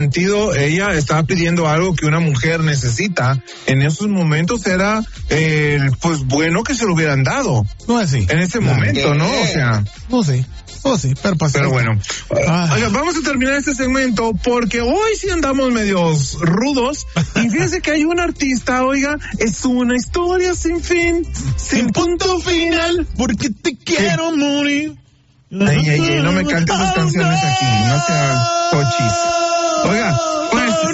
sentido, ella estaba pidiendo algo que una mujer necesita. En esos momentos era, pues bueno que se lo hubieran dado. No es así. En ese momento, ¿no? O sea. No, sí, pero bueno. Oiga, vamos a terminar este segmento porque hoy sí andamos medios rudos. Y fíjense que hay un artista, oiga, es una historia sin fin, sin punto final. Porque te quiero morir. Ay, no me cantes esas canciones aquí, no sean tochis. Oiga, pues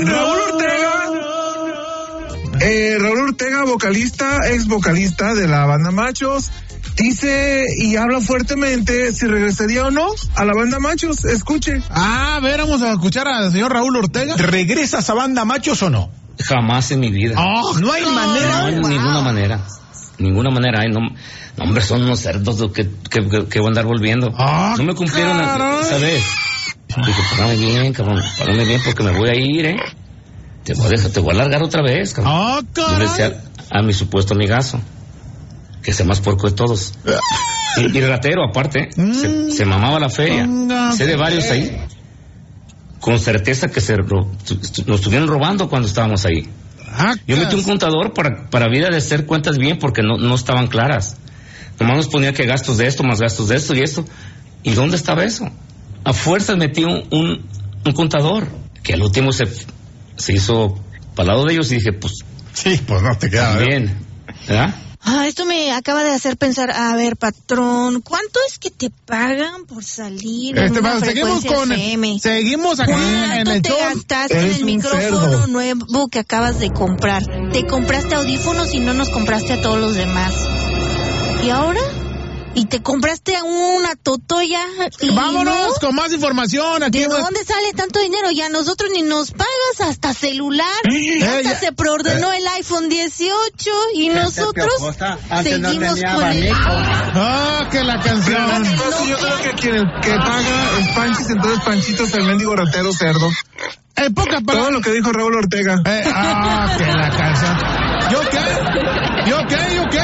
Raúl Ortega, vocalista, ex vocalista de la banda Machos, dice y habla fuertemente si regresaría o no a la banda Machos. Escuche. A ver, vamos a escuchar al señor Raúl Ortega. ¿Regresas a banda Machos o no? Jamás en mi vida. No hay manera. No, ninguna manera. Ay, no, hombre, son unos cerdos que voy a andar volviendo. No me cumplieron esa vez. Dije, págame bien porque me voy a ir, te voy a largar otra vez, cabrón. Yo le decía a mi supuesto amigazo, que es el más puerco de todos. Y ratero, aparte, se mamaba la feria. Sé de varios ahí. Con certeza que nos estuvieron robando cuando estábamos ahí. Yo metí un contador para vida de hacer cuentas bien porque no estaban claras. Nomás nos ponía que gastos de esto, más gastos de esto y esto. ¿Y dónde estaba eso? A fuerzas metí un contador, que al último se hizo para lado de ellos y dije, pues... Sí, pues no te queda bien, ¿verdad? Esto me acaba de hacer pensar, a ver, patrón, ¿cuánto es que te pagan por salir en una frecuencia FM? Seguimos aquí en el show. ¿Cuánto te gastaste en el micrófono nuevo que acabas de comprar? Te compraste audífonos y no nos compraste a todos los demás. ¿Y ahora? ¿Y te compraste una totoya? Vámonos con más información. Aquí ¿De dónde sale tanto dinero? Ya nosotros ni nos pagas, hasta celular. Hasta se preordenó el iPhone 18 y nosotros seguimos con el... que la canción. Yo creo que quien que paga es Panchis, entonces Panchito es el mendigo ratero cerdo. Todo lo que dijo Raúl Ortega. Que la canción. ¿Yo qué?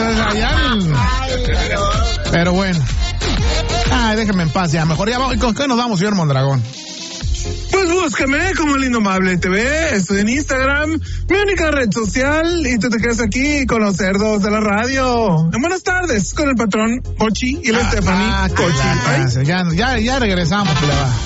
Pero bueno. Déjame en paz ya. Mejor ya vamos. ¿Con qué nos vamos, señor Mondragón? Pues búscame como El Indomable TV. Estoy en Instagram, mi única red social. Y tú te quedas aquí con los cerdos de la radio. Buenas tardes con el patrón Mochi y la Stephanie Cochi. Ya regresamos.